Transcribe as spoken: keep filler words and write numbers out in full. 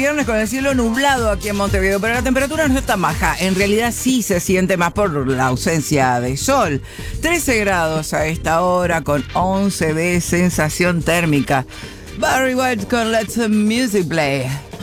viernes con el cielo nublado aquí en Montevideo, pero la temperatura no está baja. En realidad sí se siente más por la ausencia de sol. trece grados a esta hora con once de sensación térmica. Barry White con Let the Music Play.